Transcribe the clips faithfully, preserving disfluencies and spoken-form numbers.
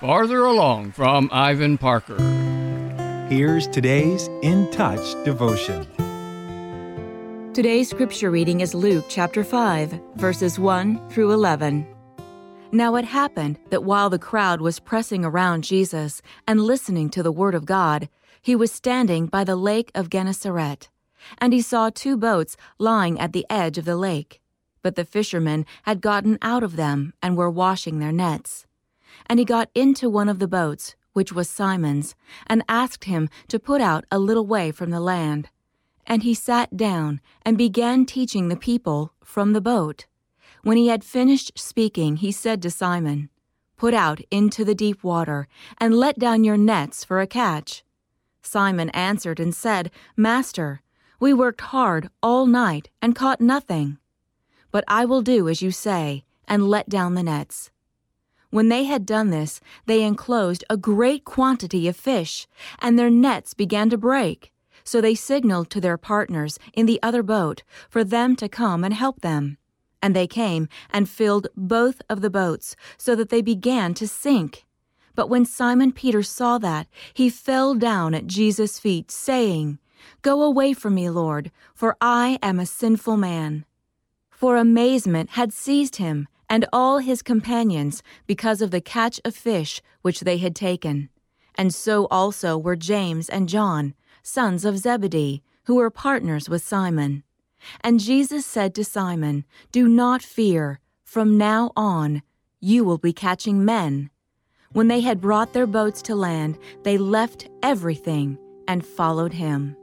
farther along from Ivan Parker. Here's today's In Touch devotion. Today's scripture reading is Luke chapter five, verses one through eleven. Now it happened that while the crowd was pressing around Jesus and listening to the word of God, he was standing by the lake of Gennesaret, and he saw two boats lying at the edge of the lake. But the fishermen had gotten out of them and were washing their nets. And he got into one of the boats, which was Simon's, and asked him to put out a little way from the land. And he sat down and began teaching the people from the boat. When he had finished speaking, he said to Simon, "Put out into the deep water, and let down your nets for a catch." Simon answered and said, "Master, we worked hard all night and caught nothing. But I will do as you say, and let down the nets." When they had done this, they enclosed a great quantity of fish, and their nets began to break. So they signaled to their partners in the other boat for them to come and help them. And they came and filled both of the boats, so that they began to sink. But when Simon Peter saw that, he fell down at Jesus' feet, saying, "Go away from me, Lord, for I am a sinful man." For amazement had seized him and all his companions because of the catch of fish which they had taken. And so also were James and John, sons of Zebedee, who were partners with Simon. And Jesus said to Simon, "Do not fear. From now on, you will be catching men." When they had brought their boats to land, they left everything and followed him.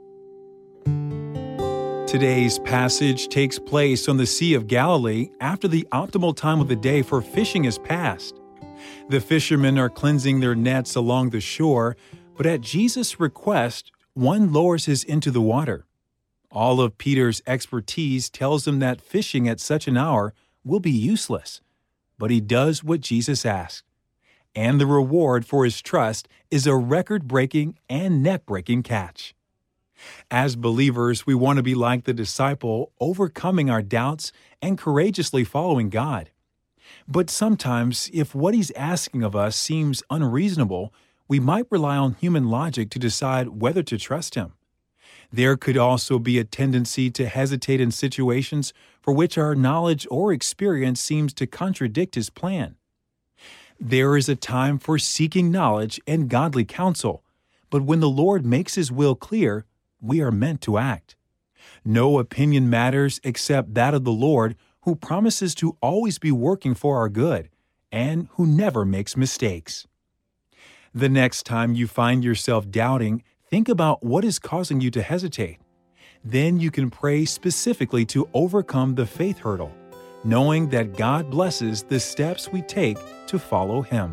Today's passage takes place on the Sea of Galilee after the optimal time of the day for fishing is past. The fishermen are cleansing their nets along the shore, but at Jesus' request, one lowers his into the water. All of Peter's expertise tells him that fishing at such an hour will be useless, but he does what Jesus asked. And the reward for his trust is a record-breaking and net-breaking catch. As believers, we want to be like the disciple, overcoming our doubts and courageously following God. But sometimes, if what he's asking of us seems unreasonable, we might rely on human logic to decide whether to trust him. There could also be a tendency to hesitate in situations for which our knowledge or experience seems to contradict his plan. There is a time for seeking knowledge and godly counsel, but when the Lord makes his will clear, we are meant to act. No opinion matters except that of the Lord, who promises to always be working for our good and who never makes mistakes. The next time you find yourself doubting, think about what is causing you to hesitate. Then you can pray specifically to overcome the faith hurdle, knowing that God blesses the steps we take to follow him.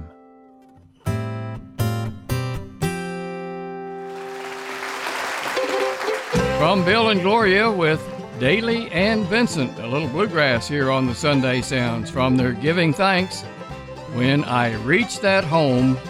From Bill and Gloria with Daly and Vincent, a little bluegrass here on the Sunday Sounds from their Giving Thanks. When I Reach That Home